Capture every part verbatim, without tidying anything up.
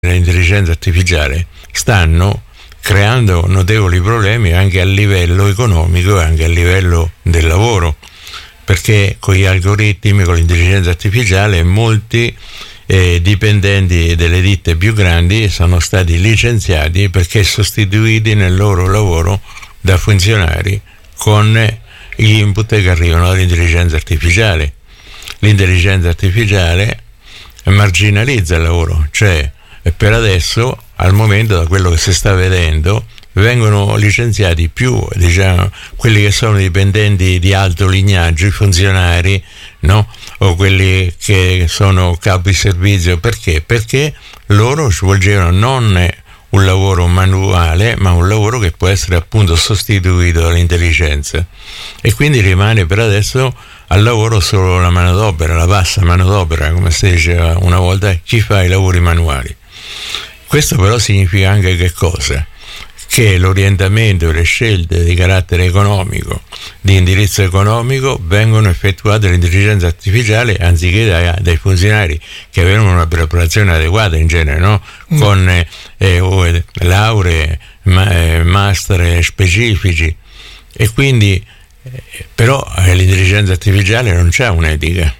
dell'intelligenza artificiale stanno creando notevoli problemi anche a livello economico e anche a livello del lavoro, perché con gli algoritmi, con l'intelligenza artificiale, molti eh, dipendenti delle ditte più grandi sono stati licenziati perché sostituiti nel loro lavoro da funzionari con gli input che arrivano dall'intelligenza artificiale. L'intelligenza artificiale marginalizza il lavoro, cioè per adesso, al momento, da quello che si sta vedendo, vengono licenziati più, diciamo, quelli che sono dipendenti di alto lignaggio, i funzionari, no? O quelli che sono capi servizio. Perché? Perché loro svolgevano non un lavoro manuale, ma un lavoro che può essere appunto sostituito dall'intelligenza, e quindi rimane per adesso al lavoro solo la manodopera, la bassa manodopera, come si diceva una volta, chi fa i lavori manuali. Questo però significa anche che cosa? Che l'orientamento e le scelte di carattere economico, di indirizzo economico, vengono effettuate dall'intelligenza artificiale anziché dai, dai funzionari che avevano una preparazione adeguata in genere, no? Mm. Con eh, eh, lauree, ma, eh, master specifici, e quindi eh, però eh, l'intelligenza artificiale non c'ha un'etica,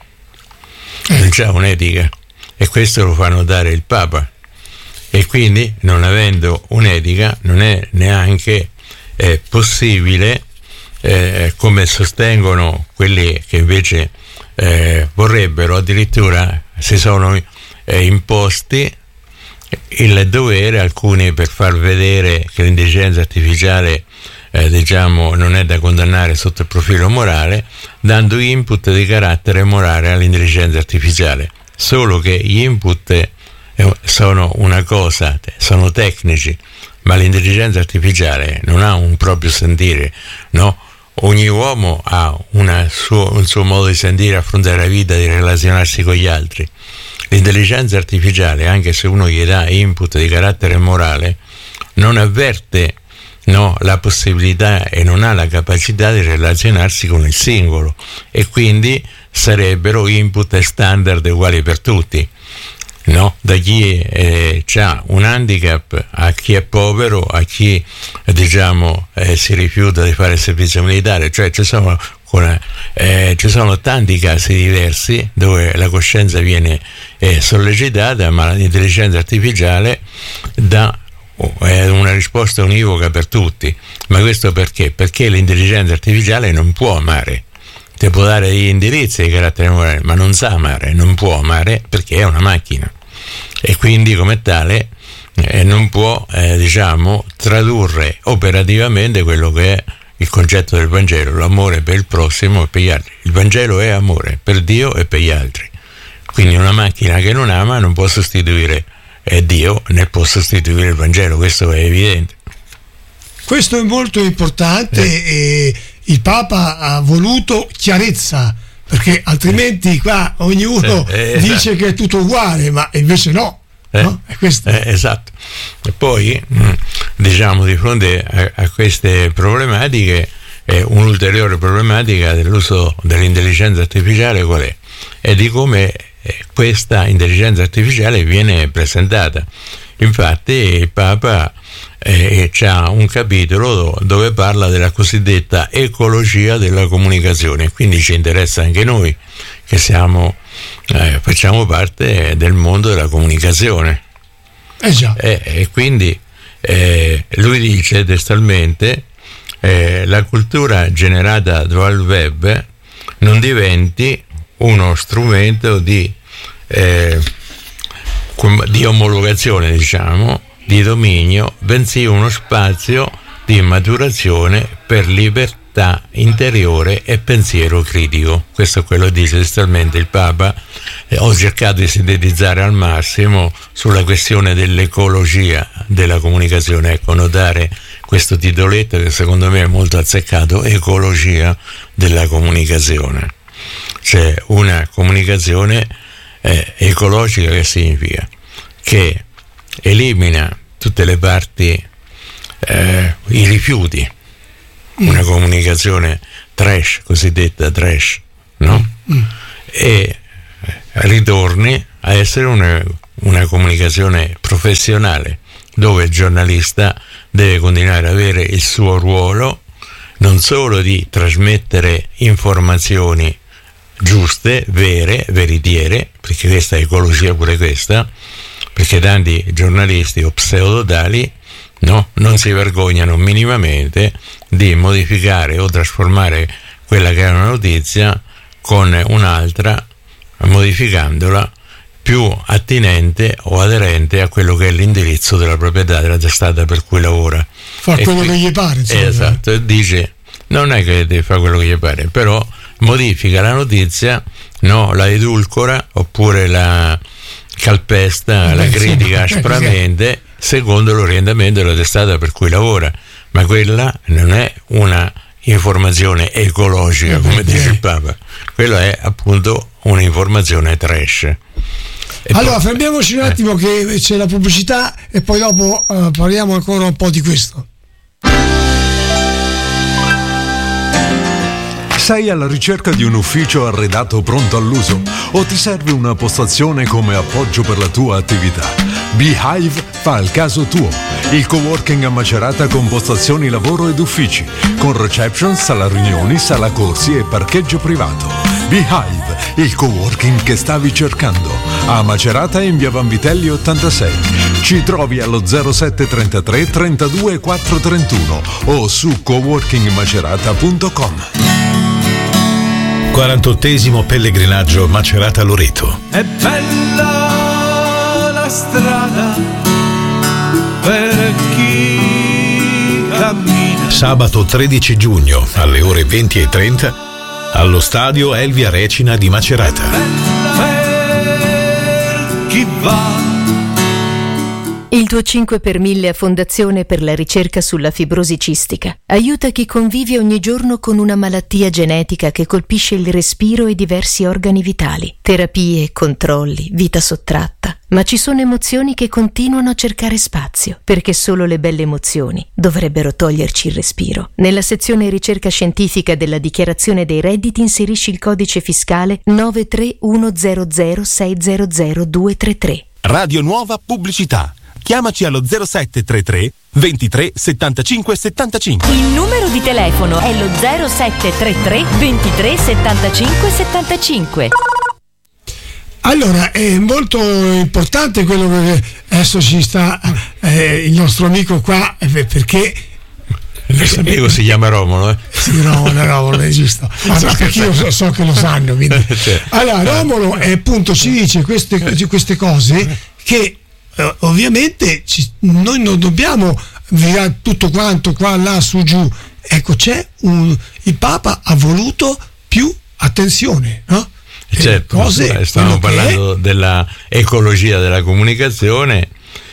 non c'ha un'etica, e questo lo fa notare il Papa. E quindi, non avendo un'etica, non è neanche eh, possibile, eh, come sostengono quelli che invece eh, vorrebbero, addirittura si sono eh, imposti il dovere, alcuni per far vedere che l'intelligenza artificiale eh, diciamo non è da condannare sotto il profilo morale, dando input di carattere morale all'intelligenza artificiale. Solo che gli input sono una cosa, sono tecnici, ma l'intelligenza artificiale non ha un proprio sentire, no? Ogni uomo ha una suo, un suo modo di sentire, affrontare la vita, di relazionarsi con gli altri. L'intelligenza artificiale, anche se uno gli dà input di carattere morale, non avverte, no, la possibilità e non ha la capacità di relazionarsi con il singolo, e quindi sarebbero input standard uguali per tutti. No, da chi eh, ha un handicap a chi è povero, a chi eh, diciamo eh, si rifiuta di fare il servizio militare, cioè ci sono, eh, ci sono tanti casi diversi dove la coscienza viene eh, sollecitata, ma l'intelligenza artificiale dà eh, una risposta univoca per tutti. Ma questo perché? Perché l'intelligenza artificiale non può amare. Ti può dare degli indirizzi di carattere morale, ma non sa amare, non può amare perché è una macchina, e quindi come tale eh, non può eh, diciamo tradurre operativamente quello che è il concetto del Vangelo, l'amore per il prossimo e per gli altri. Il Vangelo è amore per Dio e per gli altri, quindi una macchina che non ama non può sostituire eh, Dio, né può sostituire il Vangelo, questo è evidente. Questo è molto importante, eh. e il Papa ha voluto chiarezza, perché altrimenti qua ognuno eh, eh, dice che è tutto uguale, ma invece no, eh, no? È questo. Eh, esatto. E poi diciamo, di fronte a, a queste problematiche, eh, un'ulteriore problematica dell'uso dell'intelligenza artificiale qual è? È di come eh, questa intelligenza artificiale viene presentata. Infatti il Papa eh, c'ha un capitolo dove parla della cosiddetta ecologia della comunicazione, quindi ci interessa anche noi che siamo eh, facciamo parte del mondo della comunicazione. Eh già. E, e quindi eh, lui dice testualmente eh, la cultura generata dal web non diventi uno strumento di eh, di omologazione, diciamo, di dominio, bensì uno spazio di maturazione per libertà interiore e pensiero critico. Questo è quello che dice testualmente il Papa. Eh, ho cercato di sintetizzare al massimo sulla questione dell'ecologia della comunicazione, ecco, notare questo titoletto che secondo me è molto azzeccato: ecologia della comunicazione. Cioè una comunicazione Eh, ecologica, che significa che elimina tutte le parti, eh, i rifiuti, una comunicazione trash, cosiddetta trash, no? Mm. E ritorni a essere una, una comunicazione professionale, dove il giornalista deve continuare ad avere il suo ruolo, non solo di trasmettere informazioni giuste, vere, veritiere, perché questa è ecologia pure questa, perché tanti giornalisti o pseudotali no, non si vergognano minimamente di modificare o trasformare quella che è una notizia con un'altra, modificandola più attinente o aderente a quello che è l'indirizzo della proprietà della testata per cui lavora. Fa quello qui, che gli pare, insomma. Esatto, e dice, non è che deve fare quello che gli pare, però modifica la notizia, no, la edulcora oppure la calpesta, la critica aspramente secondo l'orientamento della testata per cui lavora, ma quella non è una informazione ecologica come dice il Papa, quella è appunto un'informazione trash. E allora poi, fermiamoci un attimo eh. che c'è la pubblicità e poi dopo uh, parliamo ancora un po' di questo. Sei alla ricerca di un ufficio arredato pronto all'uso o ti serve una postazione come appoggio per la tua attività? Beehive fa il caso tuo. Il coworking a Macerata con postazioni lavoro ed uffici, con reception, sala riunioni, sala corsi e parcheggio privato. Beehive, il coworking che stavi cercando. A Macerata in via Vanvitelli ottantasei. Ci trovi allo zero sette trentatré trentadue quattro trentuno o su coworking macerata punto com. quarantottesimo pellegrinaggio Macerata Loreto. È bella la strada per chi cammina. Sabato tredici giugno alle ore venti e trenta allo stadio Elvia Recina di Macerata. Per chi va. Il tuo cinque per mille a Fondazione per la ricerca sulla fibrosi cistica aiuta chi convive ogni giorno con una malattia genetica che colpisce il respiro e diversi organi vitali. Terapie, controlli, vita sottratta. Ma ci sono emozioni che continuano a cercare spazio, perché solo le belle emozioni dovrebbero toglierci il respiro. Nella sezione ricerca scientifica della dichiarazione dei redditi inserisci il codice fiscale nove tre uno zero zero sei zero zero due tre tre. Radio Nuova Pubblicità. Chiamaci allo zero sette tre tre ventitré settantacinque settantacinque. Il numero di telefono è lo zero sette tre tre ventitré settantacinque settantacinque. Allora, è molto importante quello che adesso ci sta eh, il nostro amico qua, eh, perché il nostro amico si chiama Romolo, eh? Sì, Romolo, Romolo, è giusto. Allora, perché io so, so che lo sanno. Quindi. Allora, Romolo eh, appunto ci dice queste, queste cose che eh, ovviamente ci, noi non dobbiamo virare tutto quanto qua, là, su, giù. Ecco, c'è un, il Papa ha voluto più attenzione, no? Certo, cose, stiamo parlando della ecologia della comunicazione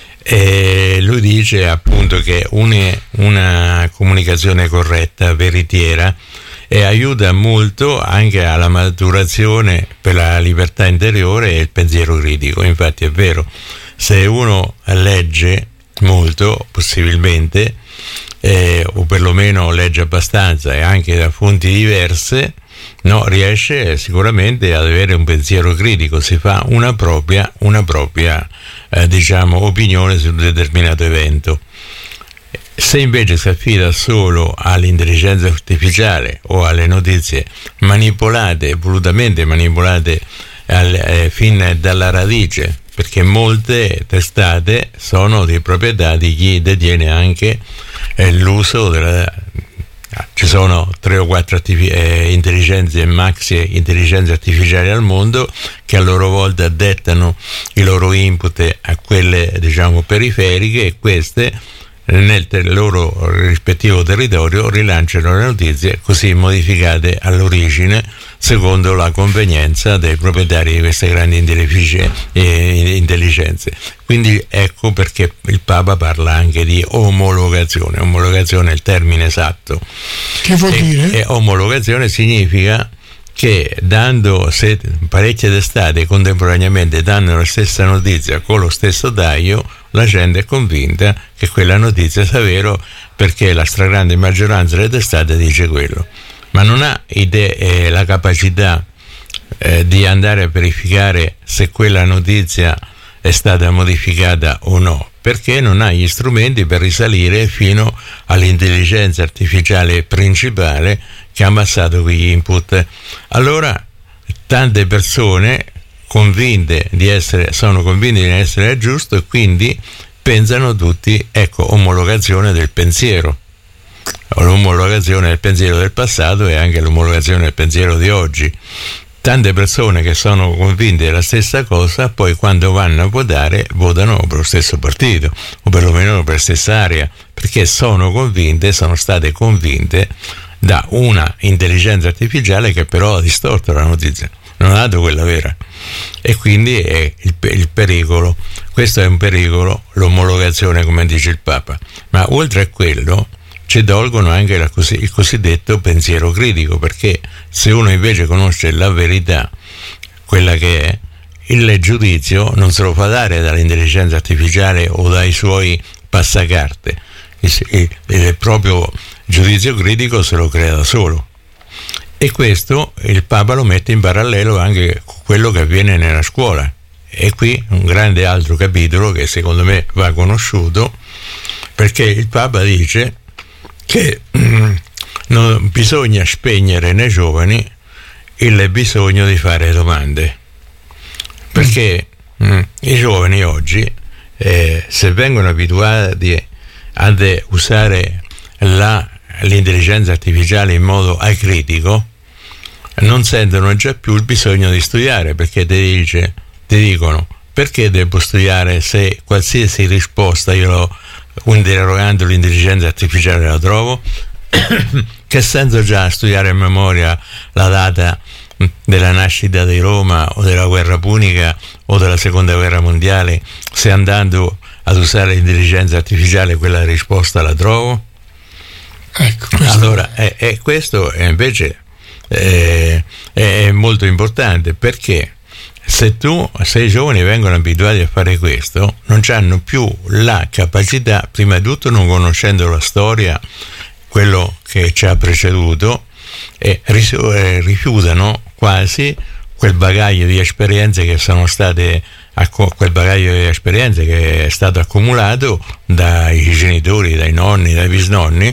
e lui dice appunto che una, una comunicazione corretta, veritiera, e aiuta molto anche alla maturazione per la libertà interiore e il pensiero critico. Infatti è vero, se uno legge molto, possibilmente, eh, o perlomeno legge abbastanza e anche da fonti diverse, no, riesce sicuramente ad avere un pensiero critico, si fa una propria, una propria eh, diciamo, opinione su un determinato evento. Se invece si affida solo all'intelligenza artificiale o alle notizie manipolate, volutamente manipolate al, eh, fin dalla radice, perché molte testate sono di proprietà di chi detiene anche eh, l'uso della... Ci sono tre o quattro attivi- eh, intelligenze e maxi intelligenze artificiali al mondo che a loro volta dettano i loro input a quelle, diciamo, periferiche, e queste nel ter- loro rispettivo territorio rilanciano le notizie così modificate all'origine secondo la convenienza dei proprietari di queste grandi intelligenze. Quindi ecco perché il Papa parla anche di omologazione. Omologazione è il termine esatto. Che vuol e, dire? E omologazione significa che dando se parecchie testate contemporaneamente danno la stessa notizia con lo stesso taglio, la gente è convinta che quella notizia sia vero, perché la stragrande maggioranza delle testate dice quello, ma non ha idee, eh, la capacità eh, di andare a verificare se quella notizia è stata modificata o no, perché non ha gli strumenti per risalire fino all'intelligenza artificiale principale che ha ammazzato quegli input. Allora tante persone convinte di essere, sono convinte di essere giusto e quindi pensano tutti, ecco, omologazione del pensiero, l'omologazione del pensiero del passato e anche l'omologazione del pensiero di oggi. Tante persone che sono convinte della stessa cosa, poi quando vanno a votare votano per lo stesso partito o perlomeno per la stessa area, perché sono convinte, sono state convinte da una intelligenza artificiale che però ha distorto la notizia, non ha dato quella vera, e quindi è il, il pericolo. Questo è un pericolo, l'omologazione, come dice il Papa. Ma oltre a quello ci tolgono anche la così, il cosiddetto pensiero critico, perché se uno invece conosce la verità, quella che è, il giudizio non se lo fa dare dall'intelligenza artificiale o dai suoi passacarte, il, il, il proprio giudizio critico se lo crea da solo. E questo il Papa lo mette in parallelo anche con quello che avviene nella scuola. E qui un grande altro capitolo che secondo me va conosciuto, perché il Papa dice che mm, non bisogna spegnere nei giovani il bisogno di fare domande, perché mm, i giovani oggi eh, se vengono abituati ad usare la, l'intelligenza artificiale in modo acritico, non sentono già più il bisogno di studiare, perché ti dice, ti dicono perché devo studiare se qualsiasi risposta io lo interrogando l'intelligenza artificiale la trovo? Che senso già studiare a memoria la data della nascita di Roma o della guerra punica o della seconda guerra mondiale se andando ad usare l'intelligenza artificiale quella risposta la trovo? Ecco, questo. Allora è, è questo è invece è, è molto importante, perché se tu, se i giovani vengono abituati a fare questo, non hanno più la capacità, prima di tutto non conoscendo la storia, quello che ci ha preceduto, e rifiutano quasi quel bagaglio di esperienze che sono state, quel bagaglio di esperienze che è stato accumulato dai genitori, dai nonni, dai bisnonni,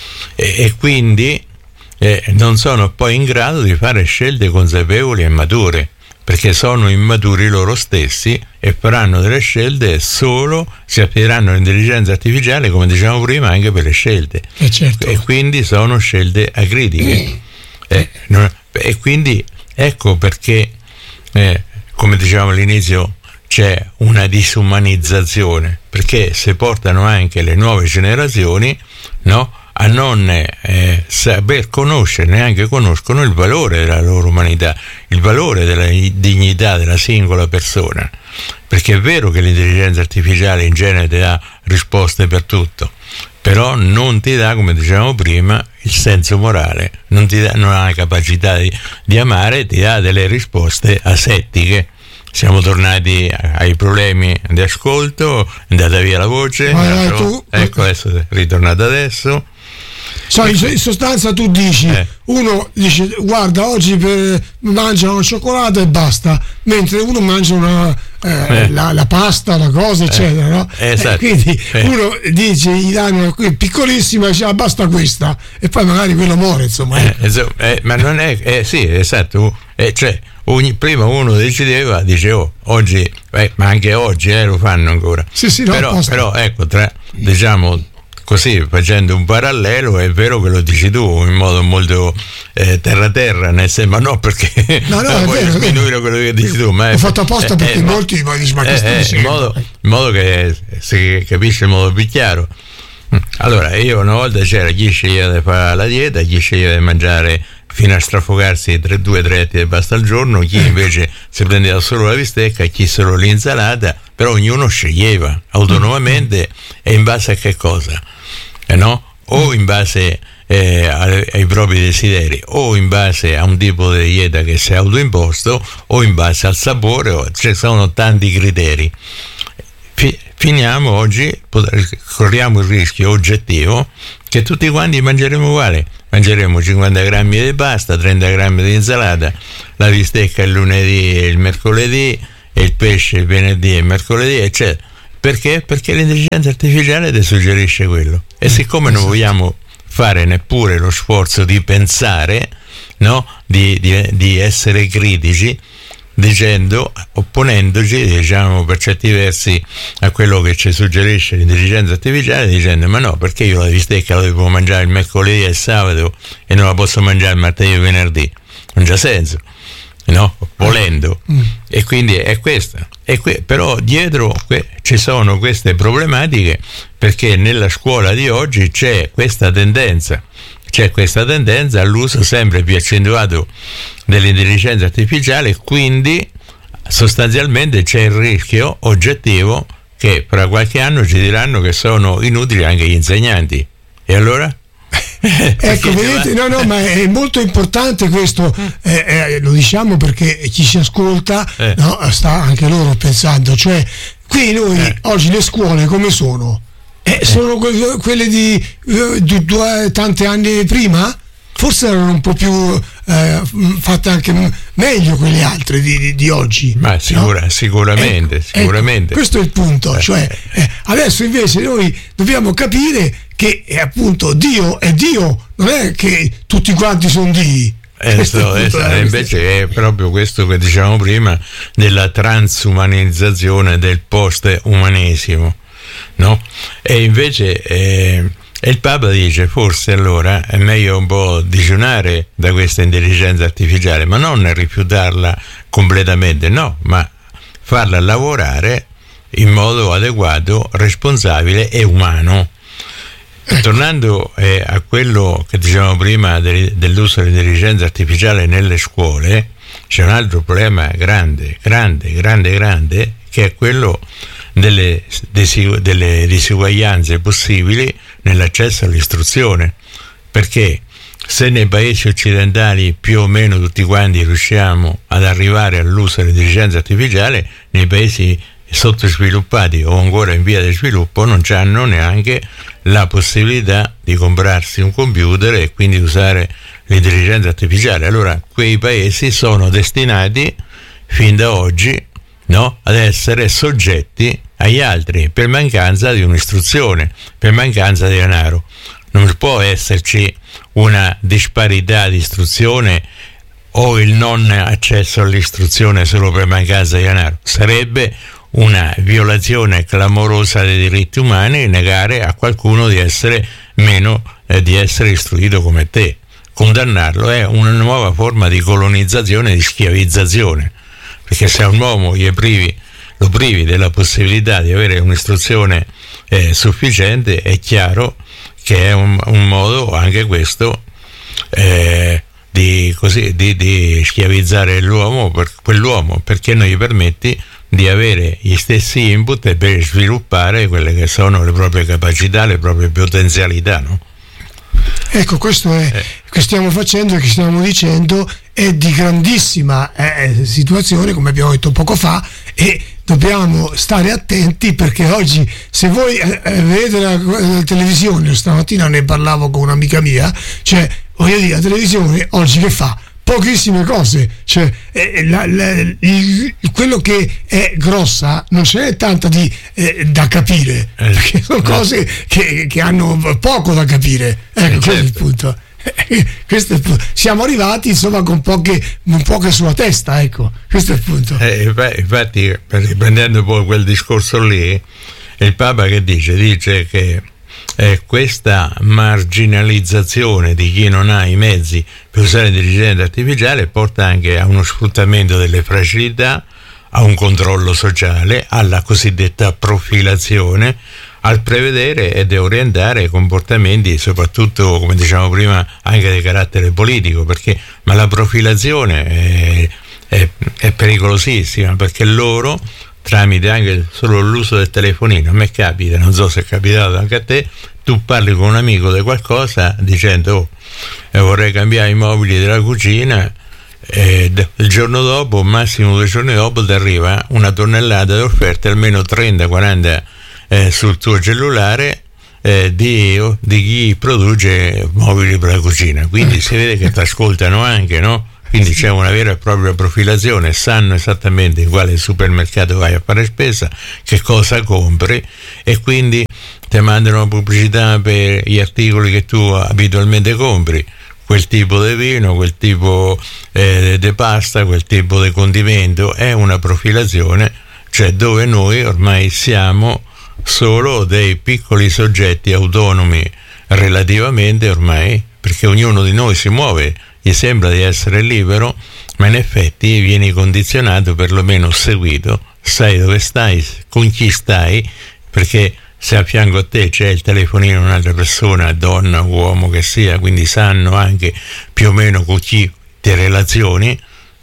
e, e quindi eh, non sono poi in grado di fare scelte consapevoli e mature, perché sono immaturi loro stessi e faranno delle scelte solo, si affideranno all'intelligenza artificiale, come dicevamo prima, anche per le scelte. Eh certo. E quindi sono scelte acritiche. Eh, non, e quindi ecco perché, eh, come dicevamo all'inizio, c'è una disumanizzazione, perché se portano anche le nuove generazioni, no, a non eh, saper conoscere, neanche conoscono il valore della loro umanità, il valore della dignità della singola persona, perché è vero che l'intelligenza artificiale in genere ti dà risposte per tutto, però non ti dà, come dicevamo prima, il senso morale, non ti dà, non ha la capacità di, di amare, ti dà delle risposte asettiche. Siamo tornati ai problemi di ascolto, è andata via la voce, vai, vai, tu. Ecco, adesso è ritornata adesso. So, in sostanza tu dici, eh. uno dice guarda oggi per, mangia una cioccolata e basta, mentre uno mangia una, eh, eh. La, la pasta, la cosa eccetera, eh. no? Esatto. E quindi eh. uno dice, gli danno piccolissima e dice ah, basta questa, e poi magari quello muore, insomma. Eh, eh, eh, ma non è, eh, sì, esatto, eh, cioè ogni, prima uno decideva, dice oh, oggi, eh, ma anche oggi eh, lo fanno ancora, sì, sì, no, però, però ecco, tra, diciamo così, facendo un parallelo, è vero che lo dici tu in modo molto eh, terra terra, nel senso, ma no perché no, no, voglio vero, sminuire quello che dici tu, ma ho è, fatto apposta è, perché è, molti ma dicono ma che stai dicendo? In modo, in modo che si capisce in modo più chiaro. Allora, io una volta c'era chi sceglieva di fare la dieta, chi sceglieva di mangiare fino a strafogarsi tre, due, tre etti di pasta al giorno, chi invece si prendeva solo la bistecca, chi solo l'insalata, però ognuno sceglieva autonomamente e in base a che cosa? Eh no? O in base eh, ai, ai propri desideri, o in base a un tipo di dieta che si è autoimposto, o in base al sapore, ci sono tanti criteri. Fi, finiamo oggi, corriamo il rischio oggettivo che tutti quanti mangeremo uguale, mangeremo cinquanta grammi di pasta, trenta grammi di insalata, la bistecca il lunedì e il mercoledì, e il pesce il venerdì e il mercoledì, eccetera. Perché? Perché l'intelligenza artificiale ti suggerisce quello. E siccome non vogliamo fare neppure lo sforzo di pensare, no? di, di, di essere critici, dicendo, opponendoci, diciamo, per certi versi a quello che ci suggerisce l'intelligenza artificiale, dicendo: ma no, perché io la bistecca la devo mangiare il mercoledì e il sabato e non la posso mangiare il martedì e il venerdì? Non c'ha senso, no? Volendo. Mm. E quindi è questa. E que- però dietro que- ci sono queste problematiche, perché nella scuola di oggi c'è questa tendenza c'è questa tendenza all'uso sempre più accentuato dell'intelligenza artificiale, e quindi sostanzialmente c'è il rischio oggettivo che fra qualche anno ci diranno che sono inutili anche gli insegnanti. E allora? Ecco, vedete, no, no, ma è molto importante questo, eh, eh, lo diciamo perché chi ci ascolta eh. no, sta anche loro pensando, cioè qui noi eh. oggi le scuole come sono? Eh, eh. Sono que- quelle di uh, du- due, tanti anni prima? Forse erano un po' più eh, fatte anche m- meglio quelle altre di, di, di oggi. Ma sicura, no? sicuramente, ecco, sicuramente. Ecco, questo è il punto, cioè eh, adesso invece noi dobbiamo capire che eh, appunto Dio è Dio, non è che tutti quanti sono Dii. Eh, so, eh, eh, invece è proprio questo che dicevamo prima della transumanizzazione del post-umanesimo, no? E invece eh, il Papa dice: forse allora è meglio un po' digiunare da questa intelligenza artificiale, ma non rifiutarla completamente, no, ma farla lavorare in modo adeguato, responsabile e umano. Tornando eh, a quello che dicevamo prima de- dell'uso dell'intelligenza artificiale nelle scuole, c'è un altro problema grande, grande, grande, grande, che è quello delle, desi- delle disuguaglianze possibili nell'accesso all'istruzione, perché se nei paesi occidentali più o meno tutti quanti riusciamo ad arrivare all'uso dell'intelligenza artificiale, nei paesi sottosviluppati o ancora in via di sviluppo non hanno neanche la possibilità di comprarsi un computer e quindi usare l'intelligenza artificiale. Allora quei paesi sono destinati fin da oggi, no, ad essere soggetti agli altri per mancanza di un'istruzione, per mancanza di denaro. Non può esserci una disparità di istruzione o il non accesso all'istruzione solo per mancanza di denaro. Sarebbe una violazione clamorosa dei diritti umani negare a qualcuno di essere meno eh, di essere istruito come te. Condannarlo è una nuova forma di colonizzazione, di schiavizzazione, perché se a un uomo gli privi, lo privi della possibilità di avere un'istruzione eh, sufficiente, è chiaro che è un, un modo anche questo eh, di, così, di, di schiavizzare l'uomo, per, quell'uomo, perché non gli permetti di avere gli stessi input per sviluppare quelle che sono le proprie capacità, le proprie potenzialità, no? Ecco, questo è eh. che stiamo facendo e che stiamo dicendo è di grandissima eh, situazione, come abbiamo detto poco fa, e dobbiamo stare attenti, perché oggi, se voi eh, vedete la, la televisione, stamattina ne parlavo con un'amica mia, cioè voglio dire, la televisione oggi che fa? Pochissime cose, cioè eh, la, la, il, quello che è grossa non ce n'è tanta di, eh, da capire, eh, perché sono no. cose che, che hanno poco da capire, ecco, eh, questo certo. è il punto. Questo è il punto. Siamo arrivati insomma con poche, con poche sulla testa, ecco, questo è il punto. Eh, infatti, riprendendo poi quel discorso lì, il Papa che dice? Dice che Eh, questa marginalizzazione di chi non ha i mezzi per usare l'intelligenza artificiale porta anche a uno sfruttamento delle fragilità, a un controllo sociale, alla cosiddetta profilazione, al prevedere ed orientare comportamenti, soprattutto, come diciamo prima, anche di carattere politico, perché ma la profilazione è, è, è pericolosissima, perché loro, tramite anche solo l'uso del telefonino, a me capita, non so se è capitato anche a te, tu parli con un amico di qualcosa dicendo oh, eh, vorrei cambiare i mobili della cucina, e il giorno dopo, massimo due giorni dopo, ti arriva una tonnellata di offerte, almeno trenta quaranta eh, sul tuo cellulare eh, di, di chi produce mobili per la cucina, quindi si vede che ti ascoltano anche, no? quindi c'è una vera e propria profilazione, sanno esattamente in quale supermercato vai a fare spesa, che cosa compri, e quindi ti mandano pubblicità per gli articoli che tu abitualmente compri, quel tipo di vino, quel tipo eh, di pasta, quel tipo di condimento. È una profilazione, cioè dove noi ormai siamo solo dei piccoli soggetti autonomi relativamente ormai, perché ognuno di noi si muove, gli sembra di essere libero, ma in effetti vieni condizionato, perlomeno seguito, sai dove stai, con chi stai, perché se a fianco a te c'è il telefonino di un'altra persona, donna, uomo che sia, quindi sanno anche più o meno con chi ti relazioni,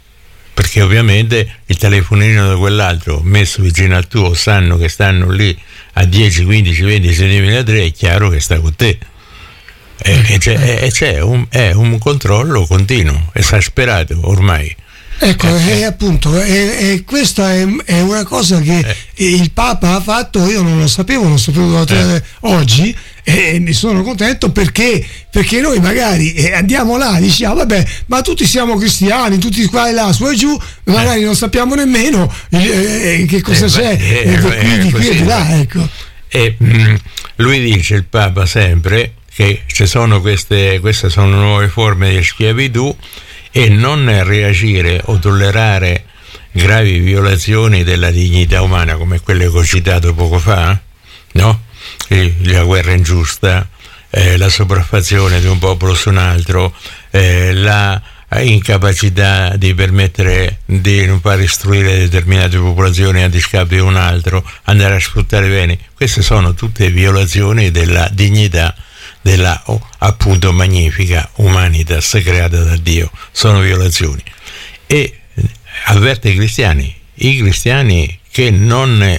perché ovviamente il telefonino di quell'altro messo vicino al tuo, sanno che stanno lì a dieci, quindici, venti centimetri, è chiaro che sta con te. E, e c'è, e c'è un, è un controllo continuo, esasperato ormai. Ecco, eh, appunto, e, e questa è, è una cosa che eh. il Papa ha fatto, io non lo sapevo, non lo sapevo eh. oggi, e ne sono contento perché, perché noi magari eh, andiamo là e diciamo vabbè, ma tutti siamo cristiani, tutti qua e là, su e giù, magari eh. non sappiamo nemmeno eh, che cosa eh, c'è, eh, eh, qui, di qui e di là, ecco. E mh, lui dice, il Papa, sempre che ci sono queste, queste sono nuove forme di schiavitù, e non reagire o tollerare gravi violazioni della dignità umana come quelle che ho citato poco fa, no? La guerra ingiusta, eh, la sopraffazione di un popolo su un altro, eh, la incapacità di permettere di non far istruire determinate popolazioni a discapito di un altro, andare a sfruttare beni. Queste sono tutte violazioni della dignità della oh, appunto magnifica humanitas creata da Dio, sono violazioni. E avverte i cristiani, i cristiani che non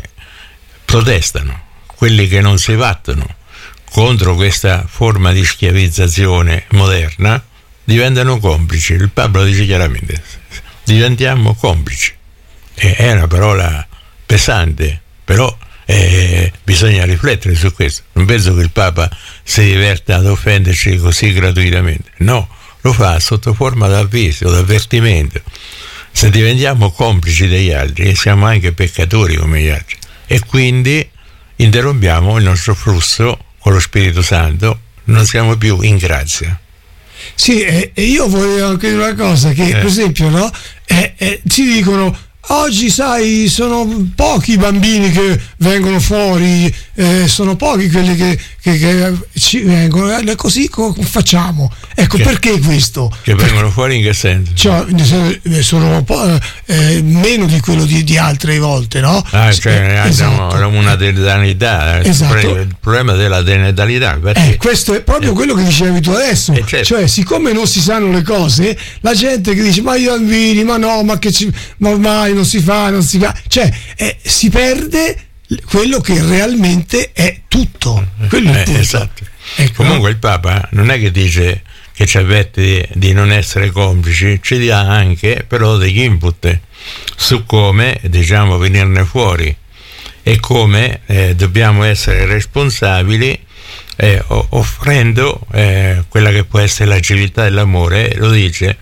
protestano, quelli che non si battono contro questa forma di schiavizzazione moderna, diventano complici. Il Papa lo dice chiaramente, diventiamo complici. E è una parola pesante, però Eh, bisogna riflettere su questo. Non penso che il Papa si diverta ad offenderci così gratuitamente, no, lo fa sotto forma d'avviso, d'avvertimento. Se diventiamo complici degli altri, siamo anche peccatori come gli altri, e quindi interrompiamo il nostro flusso con lo Spirito Santo, non siamo più in grazia. Sì, e eh, io voglio anche dire una cosa, che eh. per esempio, no, eh, eh, ci dicono oggi, sai, sono pochi i bambini che vengono fuori, eh, sono pochi quelli che, che, che ci vengono, eh, così co- facciamo. Ecco, che, perché questo? Che vengono fuori in che senso? Cioè, sono un po', eh, meno di quello di, di altre volte, no? Ah, cioè, eh, esatto. Una denatalità, esatto. Il problema della denatalità. Eh, questo è proprio eh. quello che dicevi tu adesso. Eh, certo. Cioè, siccome non si sanno le cose, la gente che dice, ma i bambini, ma no, ma che ci, ma ormai non si fa, non si fa, cioè eh, si perde quello che realmente è tutto, quello è eh, tutto. Esatto. Ecco. Comunque il Papa non è che dice che ci avverte di, di non essere complici, ci dà anche però degli input su come, diciamo, venirne fuori e come eh, dobbiamo essere responsabili, eh, offrendo eh, quella che può essere la civiltà dell'amore. Lo dice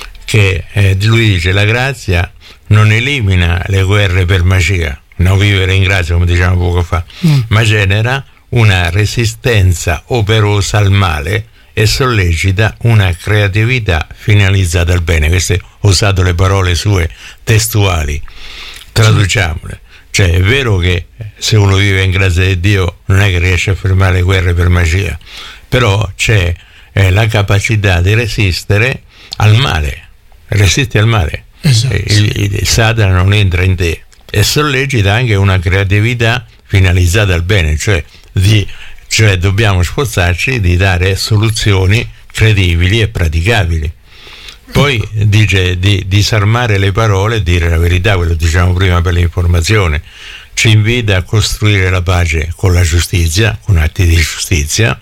che eh, lui dice la grazia non elimina le guerre per magia, non vivere in grazia come diciamo poco fa, mm. ma genera una resistenza operosa al male e sollecita una creatività finalizzata al bene. Queste ho usato le parole sue testuali, traduciamole. Cioè è vero che se uno vive in grazia di Dio non è che riesce a fermare le guerre per magia, però c'è eh, la capacità di resistere al male, resisti al male. Esatto. Il, il Satana non entra in te, e sollecita anche una creatività finalizzata al bene, cioè, di, cioè dobbiamo sforzarci di dare soluzioni credibili e praticabili. Poi dice di disarmare le parole e dire la verità, quello diciamo prima per l'informazione. Ci invita a costruire la pace con la giustizia, con atti di giustizia,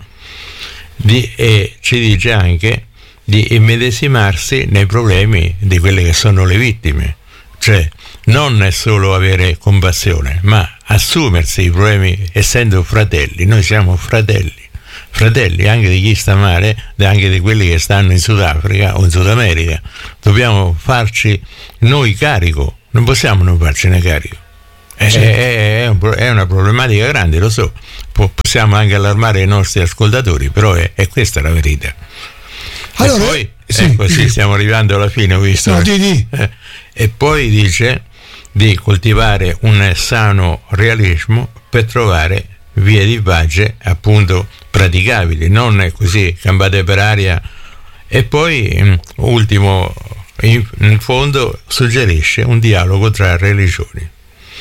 di, e ci dice anche di immedesimarsi nei problemi di quelle che sono le vittime, cioè non è solo avere compassione, ma assumersi i problemi, essendo fratelli. Noi siamo fratelli, fratelli anche di chi sta male, anche di quelli che stanno in Sudafrica o in Sud America. Dobbiamo farci noi carico, non possiamo non farcene carico. È, sì. è, è, un, è una problematica grande, lo so, possiamo anche allarmare i nostri ascoltatori, però è, è questa la verità. Allora, e poi sì, ecco, sì, stiamo arrivando alla fine, ho visto. No, di, di. Eh, e poi dice di coltivare un sano realismo per trovare vie di pace appunto praticabili, non così campate per aria. E poi ultimo, in, in fondo suggerisce un dialogo tra religioni,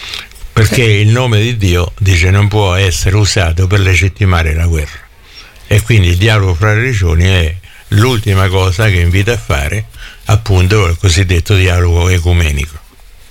perché il nome di Dio, dice, non può essere usato per legittimare la guerra, e quindi il dialogo fra religioni è l'ultima cosa che invita a fare, appunto il cosiddetto dialogo ecumenico.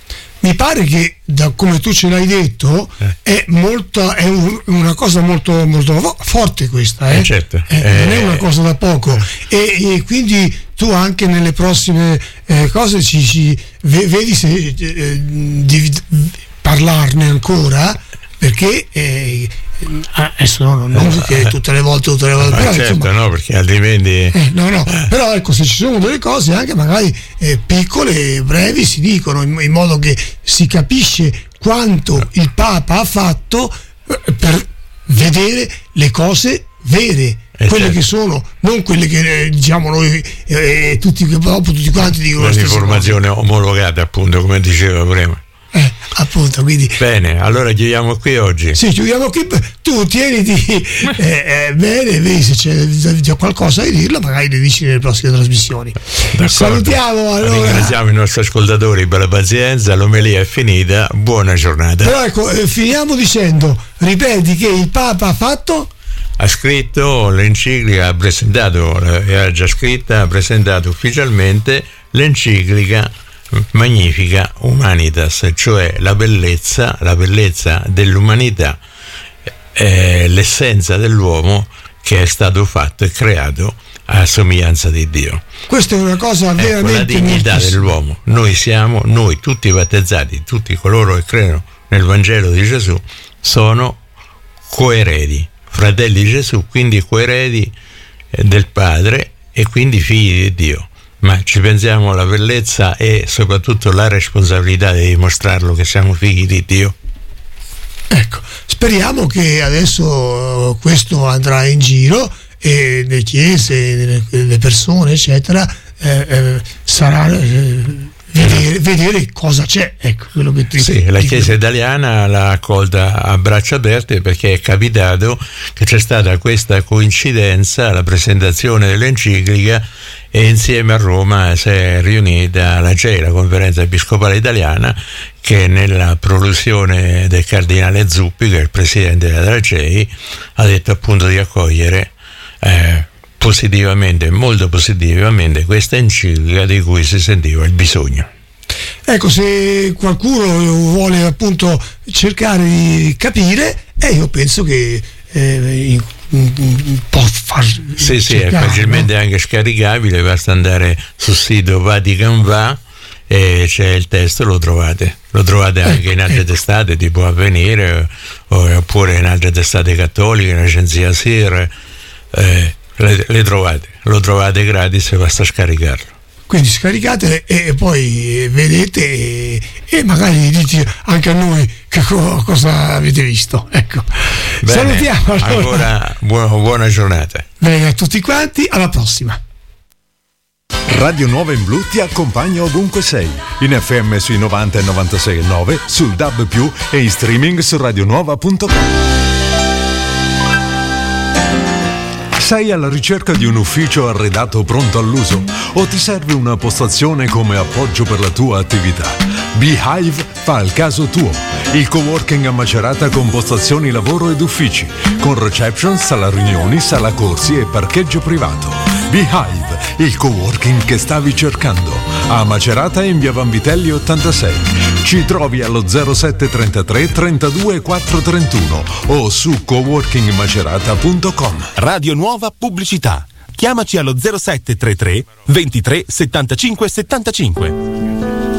Mi pare che, da come tu ce l'hai detto, eh. è, molto, è un, una cosa molto, molto forte questa, eh? Eh certo. eh, eh, non è una cosa da poco, e, e quindi tu anche nelle prossime eh, cose ci, ci vedi se eh, di parlarne ancora, perché eh, adesso no, non che tutte le volte tutte le volte ah, però, certo, insomma, no, perché altrimenti eh, no no però ecco, se ci sono delle cose anche magari eh, piccole, brevi, si dicono in, in modo che si capisce quanto il Papa ha fatto eh, per vedere le cose vere, eh, quelle certo. che sono, non quelle che eh, diciamo noi eh, tutti, dopo tutti quanti dicono l'informazione omologata, appunto, come diceva prima. Eh, appunto, quindi bene, allora chiudiamo qui oggi. Sì, chiudiamo qui. Tu tieniti eh, eh, bene, vedi se c'è già qualcosa da dirlo, magari le dici nelle prossime trasmissioni. D'accordo. Salutiamo allora. Ringraziamo i nostri ascoltatori per la pazienza, l'omelia è finita, buona giornata. Però ecco, eh, finiamo dicendo, ripeti che il Papa ha fatto? Ha scritto l'enciclica, ha presentato, era già scritta, ha presentato ufficialmente l'enciclica Magnificat Humanitas, cioè la bellezza, la bellezza dell'umanità, eh, l'essenza dell'uomo che è stato fatto e creato a somiglianza di Dio. Questa è una cosa veramente, ecco, la dignità moltissima. Dell'uomo. Noi siamo, noi tutti i battezzati, tutti coloro che credono nel Vangelo di Gesù, sono coeredi, fratelli di Gesù, quindi coeredi del Padre e quindi figli di Dio. Ma ci pensiamo alla bellezza e soprattutto la responsabilità di dimostrarlo che siamo figli di Dio. Ecco, speriamo che adesso questo andrà in giro e le chiese, le persone, eccetera, eh, eh, sarà eh, vedere, vedere cosa c'è. Ecco, quello che ti, sì, la ti Chiesa quello. italiana l'ha accolta a braccia aperte, perché è capitato che c'è stata questa coincidenza, la presentazione dell'enciclica, e insieme a Roma si è riunita la C E I, la Conferenza Episcopale Italiana, che nella prolusione del cardinale Zuppi, che è il presidente della C E I, ha detto appunto di accogliere eh, positivamente, molto positivamente, questa enciclica di cui si sentiva il bisogno. Ecco, se qualcuno vuole appunto cercare di capire, eh, io penso che eh, può far sì sì è facilmente, no? Anche scaricabile, basta andare sul sito Vatican Va e c'è il testo, lo trovate lo trovate anche ecco, in altre ecco. testate tipo Avvenire, oppure in altre testate cattoliche, in Agenzia Sir, eh, le, le trovate lo trovate gratis, basta scaricarlo. Quindi scaricatele e poi vedete e, e magari dite anche a noi che co- cosa avete visto. Ecco. Bene, salutiamo allora. Ancora buona, buona giornata. Bene, a tutti quanti, alla prossima. Radio Nuova in Blu ti accompagna ovunque sei, in F M sui novanta e novantasei virgola nove, sul D A B più, e in streaming su radionuova punto com. Sei alla ricerca di un ufficio arredato pronto all'uso o ti serve una postazione come appoggio per la tua attività? Beehive fa il caso tuo. Il coworking a Macerata con postazioni lavoro ed uffici, con reception, sala riunioni, sala corsi e parcheggio privato. Beehive, il coworking che stavi cercando. A Macerata in via Vanvitelli ottantasei. Ci trovi allo zero sette trentatré trentadue quattro trentuno o su coworking macerata punto com. Radio Nuova Pubblicità. Chiamaci allo zero sette trentatré ventitré settantacinque settantacinque.